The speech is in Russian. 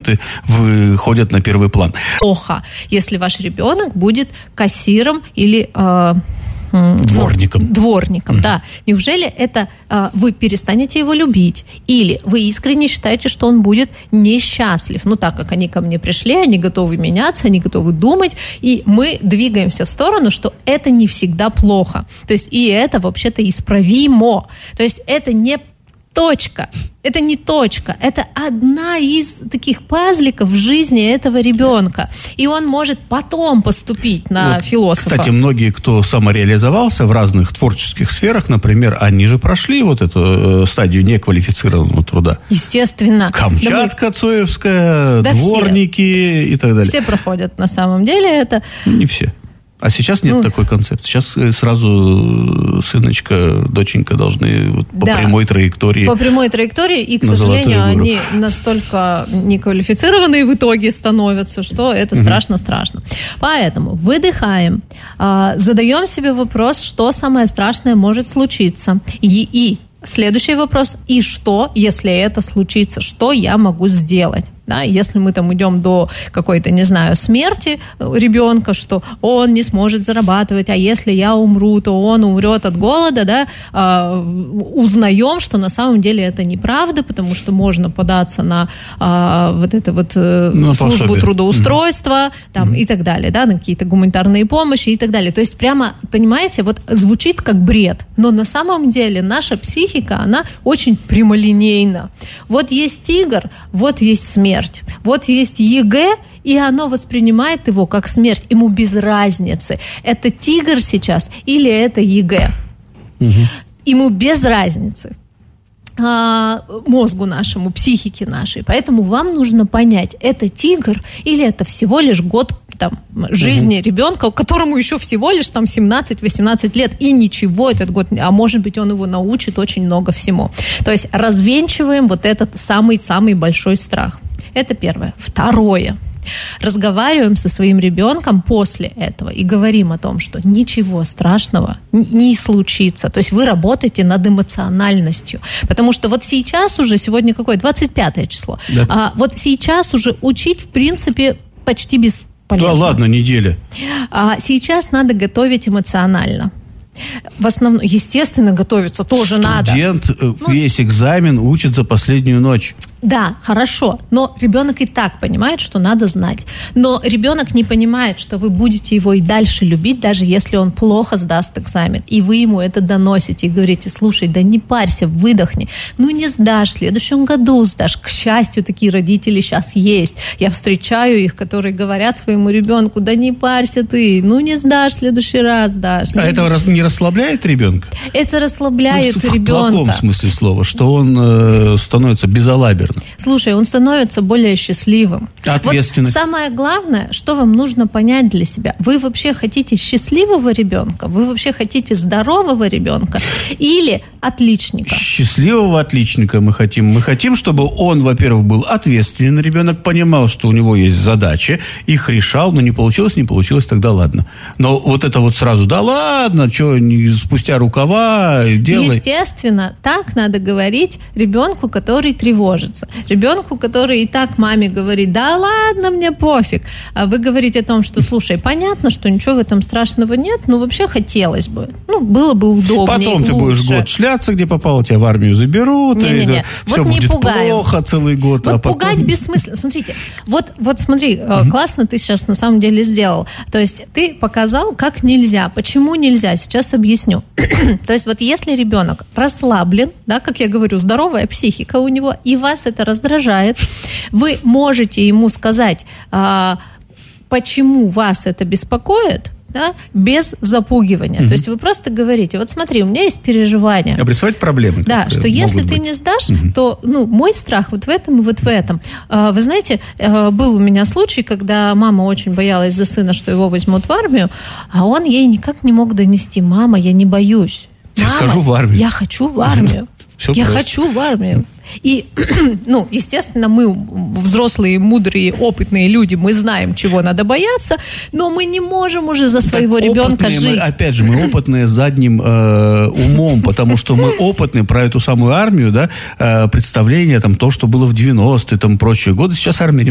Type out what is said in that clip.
моменты выходят на первый план. Плохо, если ваш ребенок будет кассиром или... Дворником, да. Неужели это вы перестанете его любить? Или вы искренне считаете, что он будет несчастлив? Ну, так как они ко мне пришли, они готовы меняться, они готовы думать, и мы двигаемся в сторону, что это не всегда плохо. То есть, и это вообще-то исправимо. То есть, это не точка. Это не точка. Это одна из таких пазликов в жизни этого ребенка. И он может потом поступить на философа. Кстати, многие, кто самореализовался в разных творческих сферах, например, они же прошли вот эту стадию неквалифицированного труда. Естественно. Камчатка, Цоевская, дворники и так далее. Все проходят на самом деле это. Не все. А сейчас нет такой концепции. Сейчас сразу сыночка, доченька должны по прямой траектории. По прямой траектории, и, к сожалению, они настолько неквалифицированные в итоге становятся, что это страшно-страшно. Поэтому выдыхаем, задаем себе вопрос, что самое страшное может случиться. И следующий вопрос, и что, если это случится, что я могу сделать? Да, если мы там идем до какой-то, не знаю, смерти ребенка, что он не сможет зарабатывать, а если я умру, то он умрет от голода, да, узнаем, что на самом деле это неправда, потому что можно податься на службу трудоустройства там, и так далее, да, на какие-то гуманитарные помощи и так далее. То есть прямо, понимаете, вот звучит как бред, но на самом деле наша психика, она очень прямолинейна. Вот есть тигр, вот есть смерть. Вот есть ЕГЭ, и оно воспринимает его как смерть. Ему без разницы, это тигр сейчас или это ЕГЭ. Ему без разницы. Мозгу нашему, психике нашей. Поэтому вам нужно понять, это тигр или это всего лишь год там, жизни ребенка, которому еще всего лишь там 17-18 лет, и ничего этот год, а может быть он его научит очень много всему. То есть развенчиваем вот этот самый-самый большой страх. Это первое. Второе. Разговариваем со своим ребенком после этого и говорим о том, что ничего страшного не случится. То есть вы работаете над эмоциональностью. Потому что вот сейчас уже, сегодня какое? 25 число. Да. Вот сейчас уже учить, в принципе, почти бесполезно. Да ладно, неделя. Сейчас надо готовить эмоционально. В основном, естественно, готовиться тоже надо. Студент весь экзамен учит за последнюю ночь. Да, хорошо, но ребенок и так понимает, что надо знать. Но ребенок не понимает, что вы будете его и дальше любить, даже если он плохо сдаст экзамен. И вы ему это доносите и говорите: слушай, да не парься, выдохни. Ну не сдашь, в следующем году сдашь. К счастью, такие родители сейчас есть. Я встречаю их, которые говорят своему ребенку: да не парься ты, ну не сдашь, в следующий раз сдашь. А это не расслабляет ребенка? Это расслабляет ребенка. В плохом смысле слова, что он становится безалаберным. Слушай, он становится более счастливым. Ответственным. Вот самое главное, что вам нужно понять для себя. Вы вообще хотите счастливого ребенка? Вы вообще хотите здорового ребенка? Или отличника? Счастливого отличника мы хотим. Мы хотим, чтобы он, во-первых, был ответственный ребенок, понимал, что у него есть задачи, их решал, но не получилось, тогда ладно. Но вот это вот сразу: да ладно, что, спустя рукава, делай. Естественно, так надо говорить ребенку, который тревожится. Ребенку, который и так маме говорит: да ладно, мне пофиг. А вы говорите о том, что, слушай, понятно, что ничего в этом страшного нет, но вообще хотелось бы. Ну, было бы удобнее. Потом ты будешь год шляться, где попало, тебя в армию заберут. Не-не-не. Все вот будет пугаем. Плохо целый год. Вот пугать бессмысленно. Смотрите, вот смотри, классно ты сейчас на самом деле сделал. То есть ты показал, как нельзя. Почему нельзя? Сейчас объясню. То есть вот если ребенок расслаблен, да, как я говорю, здоровая психика у него, и вас это раздражает, вы можете ему сказать, почему вас это беспокоит, да, без запугивания. То есть вы просто говорите: вот смотри, у меня есть переживания. Обрисовать проблемы. Да, что если ты не сдашь, то мой страх вот в этом и вот в этом. Вы знаете, был у меня случай, когда мама очень боялась за сына, что его возьмут в армию, а он ей никак не мог донести: мама, я не боюсь. Я схожу в армию. Я хочу в армию. Я хочу в армию. И, естественно, мы взрослые, мудрые, опытные люди, мы знаем, чего надо бояться, но мы не можем уже за своего ребенка жить. Опять же, мы опытные задним умом, потому что мы опытные про эту самую армию, да, представление, там, то, что было в 90-е, там, прочие годы. Сейчас армия